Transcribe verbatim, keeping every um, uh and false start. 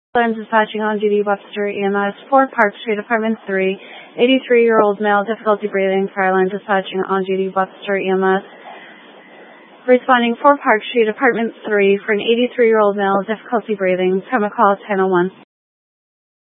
I'm dispatching on duty Webster E M S four Park Street, Apartment three. eighty-three-year-old male, difficulty breathing. Fireline dispatching on duty Webster E M S. Responding four Park Street, Apartment three for an eighty-three-year-old male, difficulty breathing. Come a call ten oh one.